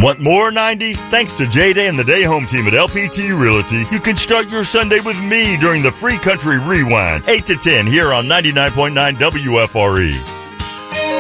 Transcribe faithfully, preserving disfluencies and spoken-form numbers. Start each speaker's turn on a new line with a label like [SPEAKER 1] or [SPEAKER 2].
[SPEAKER 1] Want more nineties? Thanks to J-Day and the Day Home team at L P T Realty, you can start your Sunday with me during the Free Country Rewind, eight to ten here on ninety-nine point nine W F R E.